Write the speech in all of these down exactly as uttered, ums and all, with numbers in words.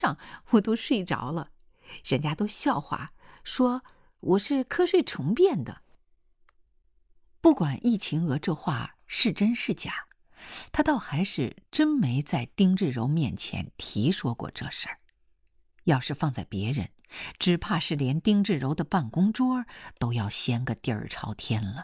上我都睡着了，人家都笑话说我是瞌睡虫变的。不管易秦娥这话是真是假，他倒还是真没在丁志柔面前提说过这事儿。要是放在别人，只怕是连丁志柔的办公桌都要掀个底儿朝天了。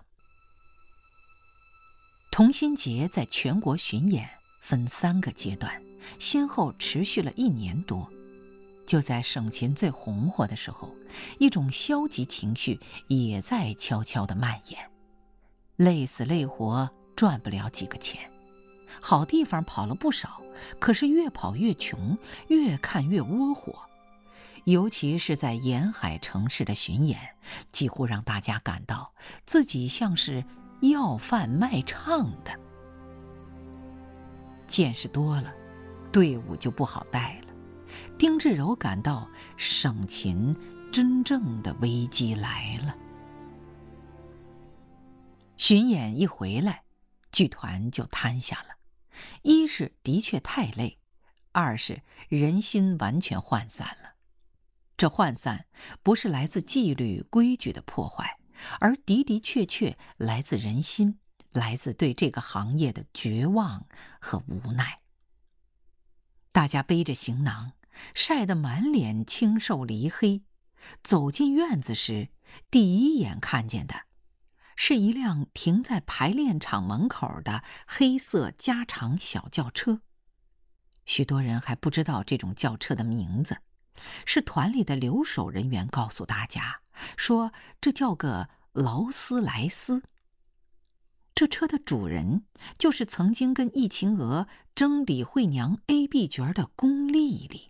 同心结在全国巡演分三个阶段，先后持续了一年多。就在省琴最红火的时候，一种消极情绪也在悄悄地蔓延。累死累活赚不了几个钱，好地方跑了不少，可是越跑越穷，越看越窝火。尤其是在沿海城市的巡演，几乎让大家感到自己像是要饭卖唱的。见识多了，队伍就不好带了。丁志柔感到省琴真正的危机来了。巡演一回来，剧团就瘫下了。一是的确太累，二是人心完全涣散了。这涣散不是来自纪律规矩的破坏，而的的确确来自人心，来自对这个行业的绝望和无奈。大家背着行囊，晒得满脸清瘦离黑，走进院子时，第一眼看见的是一辆停在排练场门口的黑色加长小轿车。许多人还不知道这种轿车的名字，是团里的留守人员告诉大家，说这叫个劳斯莱斯。这车的主人就是曾经跟易秦娥争李慧娘 A B 角的龚丽丽。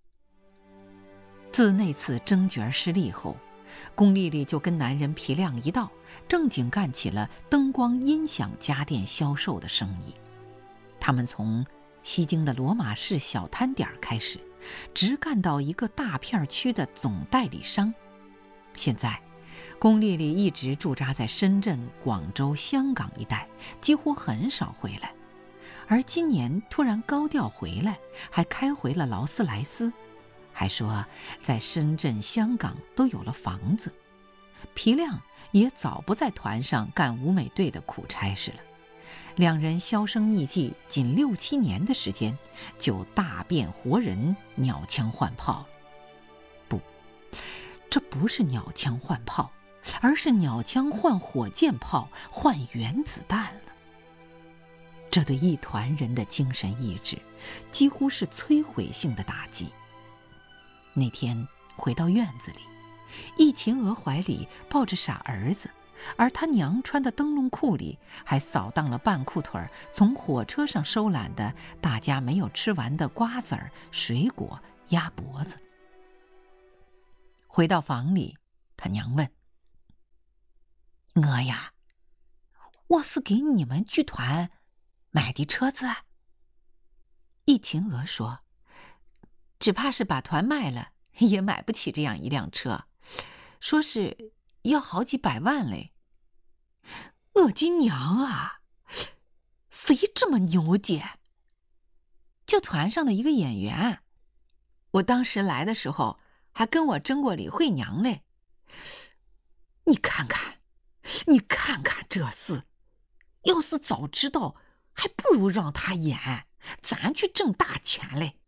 自那次争角失利后，龚丽丽就跟男人皮亮一道，正经干起了灯光音响家电销售的生意。他们从西京的罗马市小摊点开始，直干到一个大片区的总代理商。现在龚丽丽一直驻扎在深圳、广州、香港一带，几乎很少回来。而今年突然高调回来，还开回了劳斯莱斯，还说在深圳、香港都有了房子。皮亮也早不在团上干舞美队的苦差事了。两人销声匿迹仅六七年的时间，就大变活人，鸟枪换炮。不，这不是鸟枪换炮，而是鸟枪换火箭炮，换原子弹了。这对一团人的精神意志几乎是摧毁性的打击。那天回到院子里，易秦娥怀里抱着傻儿子，而他娘穿的灯笼裤里还扫荡了半裤腿从火车上收揽的大家没有吃完的瓜子儿、水果、鸭脖子。回到房里，他娘问：“娥呀，我是给你们剧团买的车子？”易秦娥说：“只怕是把团卖了，也买不起这样一辆车，说是要好几百万嘞。”我的娘啊，谁这么牛姐？就团上的一个演员，我当时来的时候还跟我争过李慧娘嘞。你看看，你看看这事，要是早知道，还不如让他演，咱去挣大钱嘞。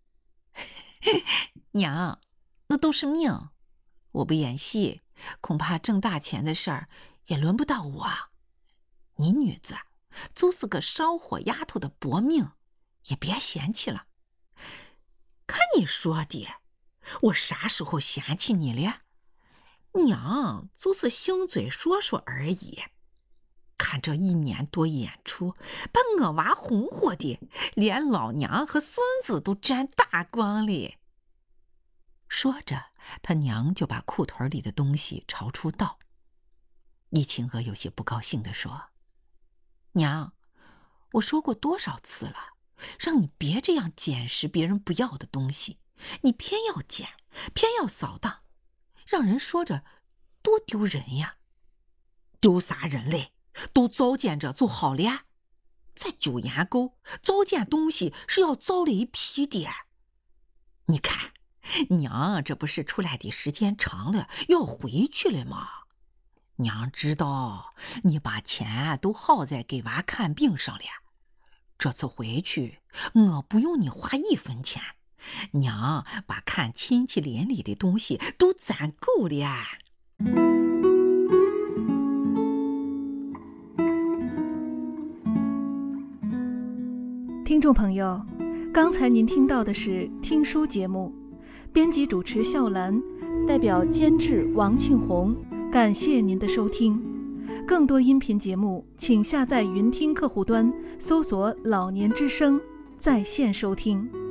娘，那都是命，我不演戏，恐怕挣大钱的事儿也轮不到我。你女子就是个烧火丫头的薄命，也别嫌弃了。看你说的，我啥时候嫌弃你了？娘就是兴嘴说说而已。看这一年多演出，把我娃红火的，连老娘和孙子都沾大光了。说着，他娘就把裤腿里的东西朝出倒。易秦娥有些不高兴地说：“娘，我说过多少次了，让你别这样捡拾别人不要的东西，你偏要捡，偏要扫荡，让人说着多丢人呀！丢啥人嘞？都糟践着就好了。在九岩沟糟践东西是要遭雷劈的。你看娘这不是出来的时间长了，要回去了吗？娘知道你把钱都耗在给娃看病上了，这次回去我不用你花一分钱，娘把看亲戚邻里的东西都攒够了。 听众朋友，刚才您听到的是听书节目，编辑主持笑兰，代表监制王庆红，感谢您的收听。更多音频节目，请下载云听客户端，搜索“老年之声”在线收听。